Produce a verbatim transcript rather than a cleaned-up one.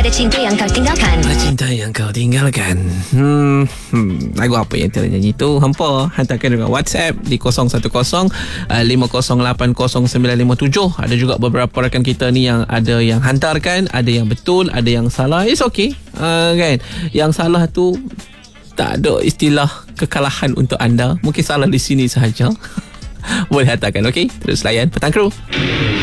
Pada cinta yang kau tinggalkan. Pada cinta yang kau tinggalkan. Hmm, hmm lagu apa yang ternyanyi tu? Hampa hantarkan dengan WhatsApp di kosong satu kosong lima kosong lapan kosong sembilan lima tujuh. Ada juga beberapa rakan kita ni yang ada yang hantarkan, ada yang betul, ada yang salah. It's okay, uh, kan? Yang salah tu tak ada istilah kekalahan untuk anda. Mungkin salah di sini sahaja. Boleh hantarkan, okey? Terus layan Petang Kru.